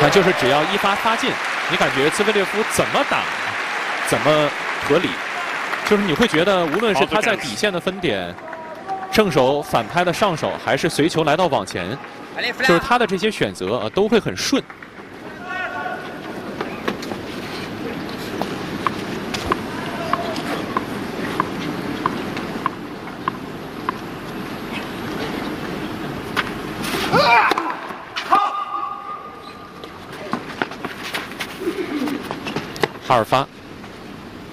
就是只要一发进，你感觉兹维列夫怎么打，怎么合理。就是你会觉得，无论是他在底线的分点，正手反拍的上手，还是随球来到网前，就是他的这些选择都会很顺。哈尔发。